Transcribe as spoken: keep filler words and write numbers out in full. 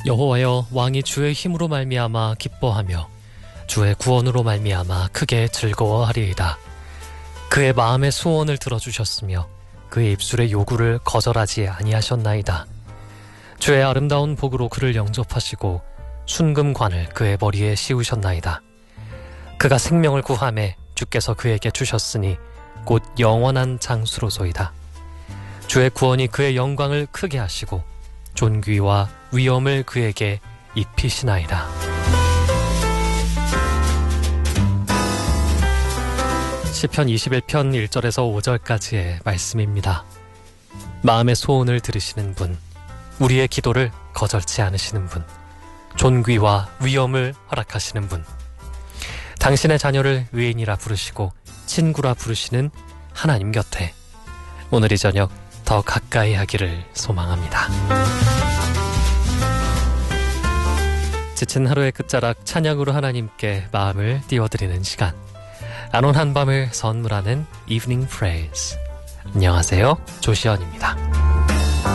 여호와여, 왕이 주의 힘으로 말미암아 기뻐하며 주의 구원으로 말미암아 크게 즐거워하리이다. 그의 마음의 소원을 들어주셨으며 그의 입술의 요구를 거절하지 아니하셨나이다. 주의 아름다운 복으로 그를 영접하시고 순금관을 그의 머리에 씌우셨나이다. 그가 생명을 구하매 주께서 그에게 주셨으니 곧 영원한 장수로소이다. 주의 구원이 그의 영광을 크게 하시고 존귀와 위엄을 그에게 입히시나이다. 시편 이십일 편 일 절에서 오 절까지의 말씀입니다. 마음의 소원을 들으시는 분, 우리의 기도를 거절치 않으시는 분, 존귀와 위엄을 허락하시는 분, 당신의 자녀를 의인이라 부르시고 친구라 부르시는 하나님 곁에 오늘 이 저녁 더 가까이 하기를 소망합니다. 지친 하루의 끝자락 찬양으로 하나님께 마음을 띄워드리는 시간, 안온 한밤을 선물하는 Evening Praise. 안녕하세요, 조시연입니다.